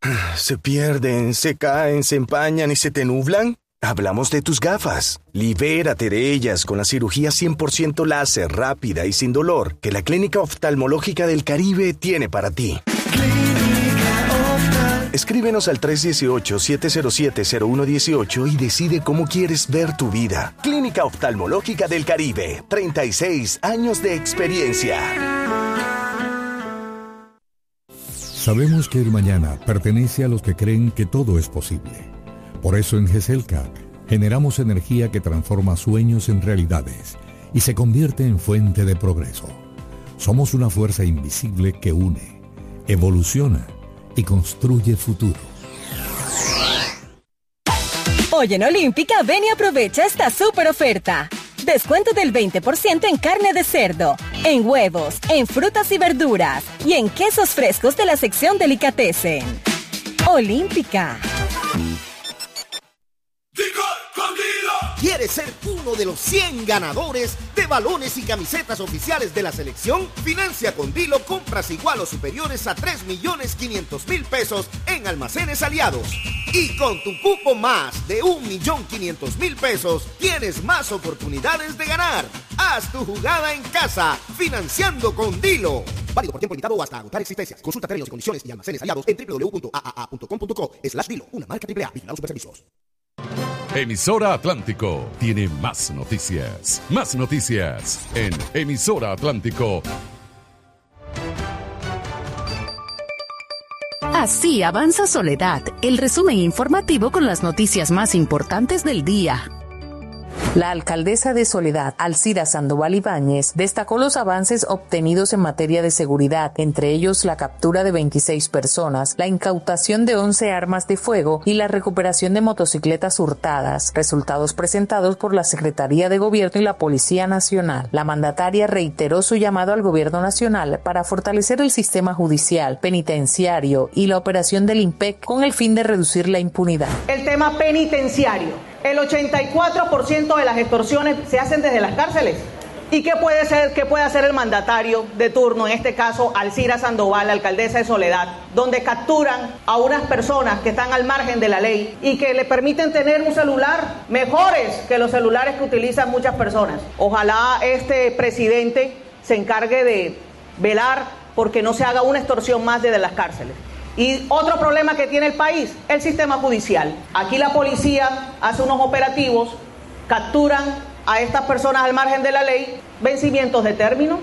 ¿Se pierden, se caen, se empañan y se te nublan? Hablamos de tus gafas. Libérate de ellas con la cirugía 100% láser, rápida y sin dolor que la Clínica Oftalmológica del Caribe tiene para ti. Escríbenos al 318-707-0118 y decide cómo quieres ver tu vida. Clínica Oftalmológica del Caribe, 36 años de experiencia. Sabemos que el mañana pertenece a los que creen que todo es posible. Por eso en GESELCA generamos energía que transforma sueños en realidades y se convierte en fuente de progreso. Somos una fuerza invisible que une, evoluciona y construye futuro. Hoy en Olímpica, ven y aprovecha esta súper oferta. Descuento del 20% en carne de cerdo, en huevos, en frutas y verduras y en quesos frescos de la sección Delicatessen. Olímpica. ¿Quieres ser uno de los 100 ganadores de balones y camisetas oficiales de la selección? Financia con Dilo compras igual o superiores a 3.500.000 pesos en Almacenes Aliados. Y con tu cupo más de 1.500.000 pesos, tienes más oportunidades de ganar. Haz tu jugada en casa, financiando con Dilo. Válido por tiempo limitado o hasta agotar existencias. Consulta términos y condiciones y almacenes aliados en www.aaa.com.co/Dilo, una marca AAA, Vigilados Superservicios. Emisora Atlántico tiene más noticias. Más noticias en Emisora Atlántico. Así avanza Soledad, el resumen informativo con las noticias más importantes del día. La alcaldesa de Soledad, Alcira Sandoval Ibáñez, destacó los avances obtenidos en materia de seguridad, entre ellos la captura de 26 personas, la incautación de 11 armas de fuego y la recuperación de motocicletas hurtadas, resultados presentados por la Secretaría de Gobierno y la Policía Nacional. La mandataria reiteró su llamado al Gobierno Nacional para fortalecer el sistema judicial, penitenciario y la operación del IMPEC con el fin de reducir la impunidad. El tema penitenciario. El 84% de las extorsiones se hacen desde las cárceles. ¿Y qué puede hacer el mandatario de turno, en este caso Alcira Sandoval, alcaldesa de Soledad, donde capturan a unas personas que están al margen de la ley y que le permiten tener un celular mejores que los celulares que utilizan muchas personas? Ojalá este presidente se encargue de velar porque no se haga una extorsión más desde las cárceles. Y otro problema que tiene el país, el sistema judicial. Aquí la policía hace unos operativos, capturan a estas personas al margen de la ley, vencimientos de término,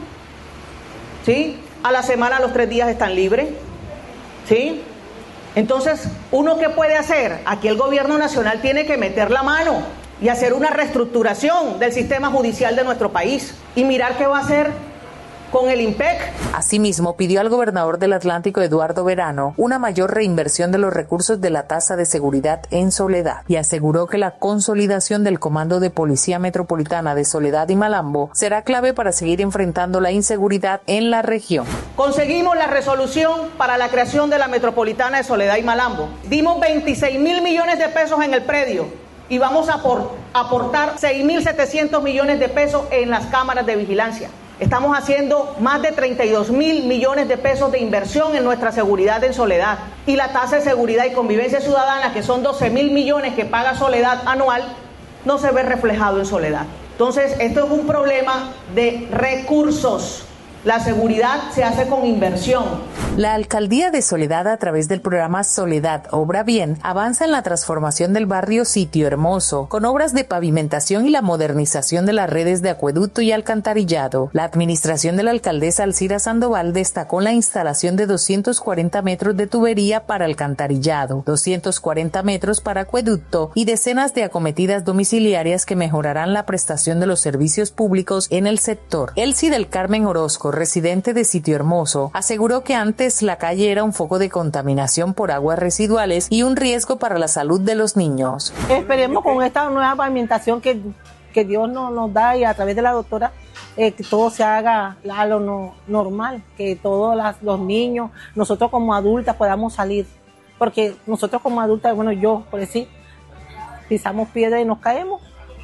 ¿sí? A la semana, a los 3 días están libres, ¿sí? Entonces, ¿uno qué puede hacer? Aquí el gobierno nacional tiene que meter la mano y hacer una reestructuración del sistema judicial de nuestro país y mirar qué va a hacer con el IMPEC. Asimismo, pidió al gobernador del Atlántico, Eduardo Verano, una mayor reinversión de los recursos de la tasa de seguridad en Soledad y aseguró que la consolidación del Comando de Policía Metropolitana de Soledad y Malambo será clave para seguir enfrentando la inseguridad en la región. Conseguimos la resolución para la creación de la Metropolitana de Soledad y Malambo. Dimos 26.000 millones de pesos en el predio y vamos a aportar 6.700 millones de pesos en las cámaras de vigilancia. Estamos haciendo más de 32.000 millones de pesos de inversión en nuestra seguridad en Soledad. Y la tasa de seguridad y convivencia ciudadana, que son 12.000 millones que paga Soledad anual, no se ve reflejado en Soledad. Entonces, esto es un problema de recursos. La seguridad se hace con inversión. La alcaldía de Soledad, a través del programa Soledad Obra Bien, avanza en la transformación del barrio Sitio Hermoso, con obras de pavimentación y la modernización de las redes de acueducto y alcantarillado. La administración de la alcaldesa Alcira Sandoval destacó la instalación de 240 metros de tubería para alcantarillado, 240 metros para acueducto y decenas de acometidas domiciliarias que mejorarán la prestación de los servicios públicos en el sector. Elsie del Carmen Orozco, residente de Sitio Hermoso, aseguró que antes la calle era un foco de contaminación por aguas residuales y un riesgo para la salud de los niños. Esperemos con esta nueva pavimentación que Dios nos da y a través de la doctora que todo se haga a lo normal, que todos los niños, nosotros como adultas podamos salir, porque nosotros como adultas, bueno, yo por decir, pisamos piedra y nos caemos,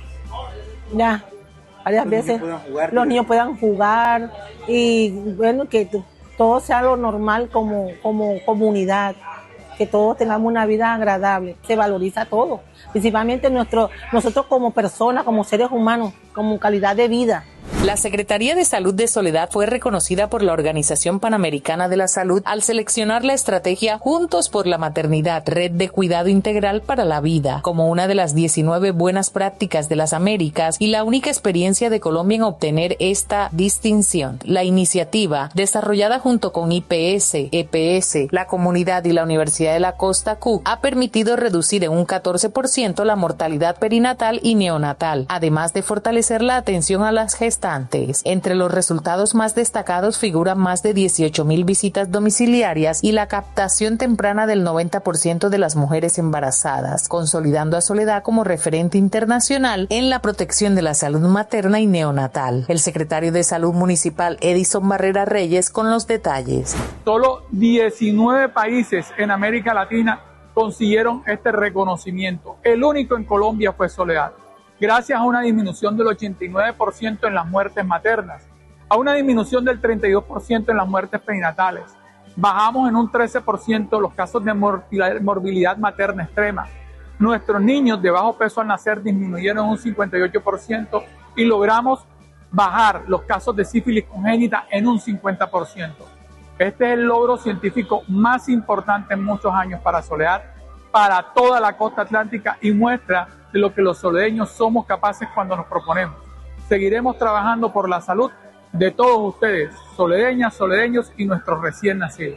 ya. Varias veces los niños puedan jugar y bueno, que todo sea lo normal como comunidad, que todos tengamos una vida agradable. Se valoriza todo, principalmente nosotros como personas, como seres humanos, como calidad de vida. La Secretaría de Salud de Soledad fue reconocida por la Organización Panamericana de la Salud al seleccionar la estrategia Juntos por la Maternidad, Red de Cuidado Integral para la Vida, como una de las 19 buenas prácticas de las Américas y la única experiencia de Colombia en obtener esta distinción. La iniciativa, desarrollada junto con IPS, EPS, la comunidad y la Universidad de la Costa Cook, ha permitido reducir en un 14% la mortalidad perinatal y neonatal, además de fortalecer la atención a las gestantes. Entre los resultados más destacados figuran más de 18,000 visitas domiciliarias y la captación temprana del 90% de las mujeres embarazadas, consolidando a Soledad como referente internacional en la protección de la salud materna y neonatal. El secretario de Salud Municipal, Edison Barrera Reyes, con los detalles. Solo 19 países en América Latina consiguieron este reconocimiento. El único en Colombia fue Soledad. Gracias a una disminución del 89% en las muertes maternas, a una disminución del 32% en las muertes perinatales. Bajamos en un 13% los casos de morbilidad materna extrema. Nuestros niños de bajo peso al nacer disminuyeron un 58% y logramos bajar los casos de sífilis congénita en un 50%. Este es el logro científico más importante en muchos años para Soledad, para toda la costa atlántica y muestra de lo que los soledeños somos capaces cuando nos proponemos. Seguiremos trabajando por la salud de todos ustedes, soledeñas, soledeños y nuestros recién nacidos.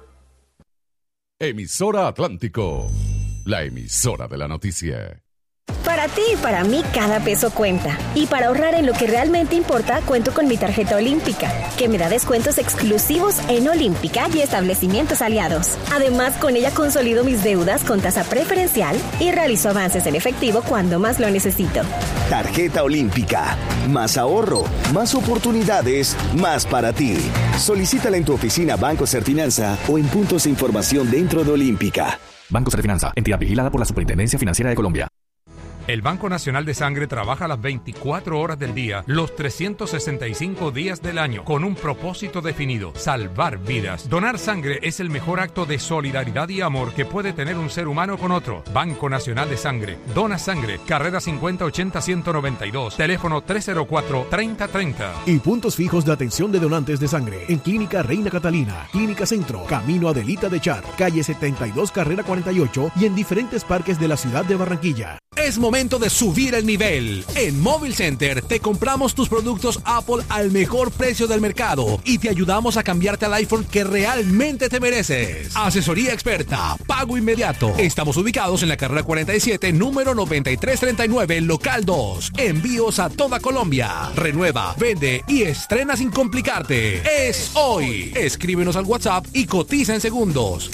Emisora Atlántico, la emisora de la noticia. Para ti y para mí cada peso cuenta. Y para ahorrar en lo que realmente importa, cuento con mi tarjeta Olímpica, que me da descuentos exclusivos en Olímpica y establecimientos aliados. Además, con ella consolido mis deudas con tasa preferencial y realizo avances en efectivo cuando más lo necesito. Tarjeta Olímpica. Más ahorro, más oportunidades, más para ti. Solicítala en tu oficina Banco Serfinanza o en puntos de información dentro de Olímpica. Banco Serfinanza, entidad vigilada por la Superintendencia Financiera de Colombia. El Banco Nacional de Sangre trabaja las 24 horas del día, los 365 días del año, con un propósito definido: salvar vidas. Donar sangre es el mejor acto de solidaridad y amor que puede tener un ser humano con otro. Banco Nacional de Sangre. Dona sangre. Carrera 5080-192. Teléfono 304-3030. Y puntos fijos de atención de donantes de sangre en Clínica Reina Catalina, Clínica Centro, Camino Adelita de Char, Calle 72, Carrera 48 y en diferentes parques de la ciudad de Barranquilla. Es momento de subir el nivel. En Mobile Center te compramos tus productos Apple al mejor precio del mercado y te ayudamos a cambiarte al iPhone que realmente te mereces. Asesoría experta, pago inmediato. Estamos ubicados en la carrera 47, número 9339, local 2. Envíos a toda Colombia. Renueva, vende y estrena sin complicarte. Es hoy. Escríbenos al WhatsApp y cotiza en segundos.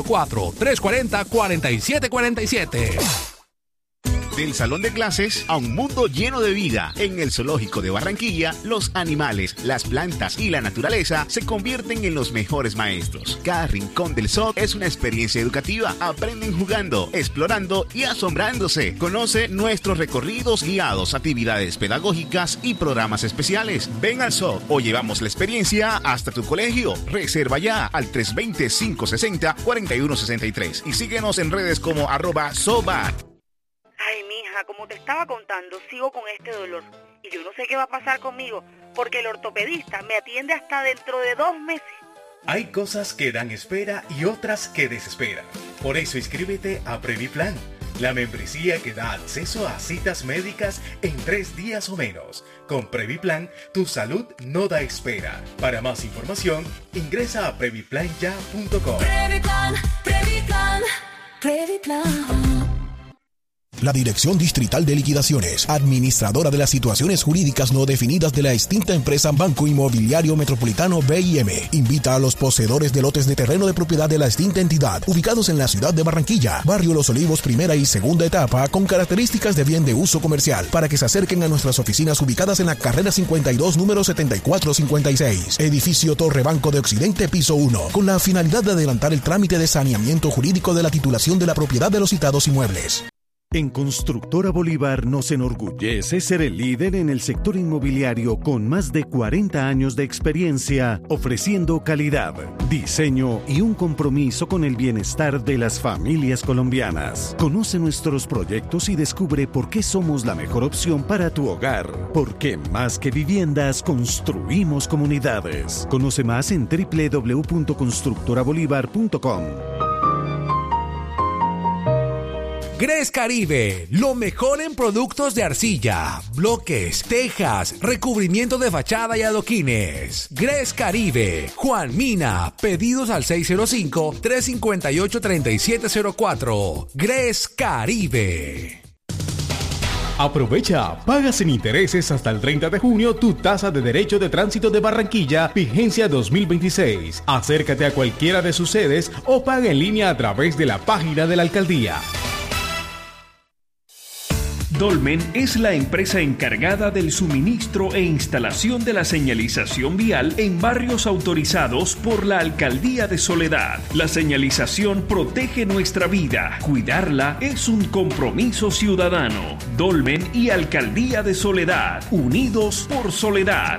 304-340-4747. Del salón de clases a un mundo lleno de vida. En el Zoológico de Barranquilla, los animales, las plantas y la naturaleza se convierten en los mejores maestros. Cada rincón del zoo es una experiencia educativa. Aprenden jugando, explorando y asombrándose. Conoce nuestros recorridos guiados, actividades pedagógicas y programas especiales. Ven al zoo o llevamos la experiencia hasta tu colegio. Reserva ya al 320-560-4163 y síguenos en redes como @zoobar. Ay, mija, como te estaba contando, sigo con este dolor. Y yo no sé qué va a pasar conmigo, porque el ortopedista me atiende hasta dentro de 2 meses. Hay cosas que dan espera y otras que desesperan. Por eso inscríbete a Previplan, la membresía que da acceso a citas médicas en 3 días o menos. Con Previplan, tu salud no da espera. Para más información, ingresa a previplanya.com. Previplan, Previplan, Previplan. La Dirección Distrital de Liquidaciones, administradora de las situaciones jurídicas no definidas de la extinta empresa Banco Inmobiliario Metropolitano BIM, invita a los poseedores de lotes de terreno de propiedad de la extinta entidad, ubicados en la ciudad de Barranquilla, barrio Los Olivos, primera y segunda etapa, con características de bien de uso comercial, para que se acerquen a nuestras oficinas ubicadas en la carrera 52, número 7456, edificio Torre Banco de Occidente, piso 1, con la finalidad de adelantar el trámite de saneamiento jurídico de la titulación de la propiedad de los citados inmuebles. En Constructora Bolívar nos enorgullece ser el líder en el sector inmobiliario con más de 40 años de experiencia, ofreciendo calidad, diseño y un compromiso con el bienestar de las familias colombianas. Conoce nuestros proyectos y descubre por qué somos la mejor opción para tu hogar. Porque más que viviendas, construimos comunidades. Conoce más en www.constructorabolívar.com. Gres Caribe, lo mejor en productos de arcilla, bloques, tejas, recubrimiento de fachada y adoquines. Gres Caribe, Juan Mina, pedidos al 605-358-3704. Gres Caribe. Aprovecha, paga sin intereses hasta el 30 de junio tu tasa de derecho de tránsito de Barranquilla, vigencia 2026. Acércate a cualquiera de sus sedes o paga en línea a través de la página de la alcaldía. Dolmen es la empresa encargada del suministro e instalación de la señalización vial en barrios autorizados por la Alcaldía de Soledad. La señalización protege nuestra vida. Cuidarla es un compromiso ciudadano. Dolmen y Alcaldía de Soledad, unidos por Soledad.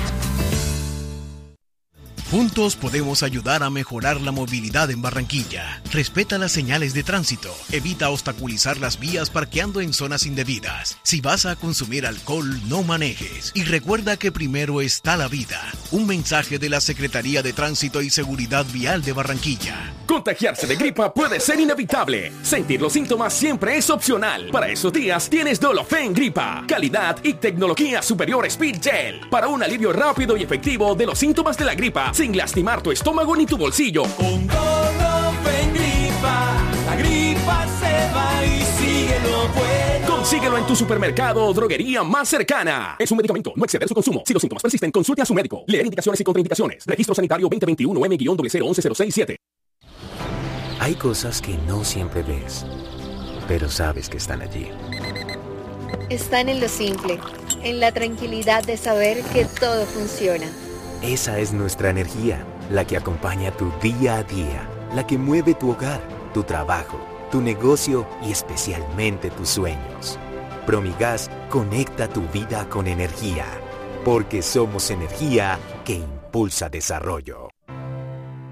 Juntos podemos ayudar a mejorar la movilidad en Barranquilla. Respeta las señales de tránsito. Evita obstaculizar las vías parqueando en zonas indebidas. Si vas a consumir alcohol, no manejes. Y recuerda que primero está la vida. Un mensaje de la Secretaría de Tránsito y Seguridad Vial de Barranquilla. Contagiarse de gripa puede ser inevitable. Sentir los síntomas siempre es opcional. Para esos días tienes Dolofen Gripa. Calidad y tecnología superior Speed Gel. Para un alivio rápido y efectivo de los síntomas de la gripa, sin lastimar tu estómago ni tu bolsillo. Con Dolofen Gripa, la gripa se va y sigue lo bueno. Consíguelo en tu supermercado o droguería más cercana. Es un medicamento, no exceder su consumo. Si los síntomas persisten, consulte a su médico. Leer indicaciones y contraindicaciones. Registro Sanitario 2021 M-011-067. Hay cosas que no siempre ves, pero sabes que están allí. Están en lo simple, en la tranquilidad de saber que todo funciona. Esa es nuestra energía, la que acompaña tu día a día, la que mueve tu hogar, tu trabajo, tu negocio y especialmente tus sueños. Promigas conecta tu vida con energía, porque somos energía que impulsa desarrollo.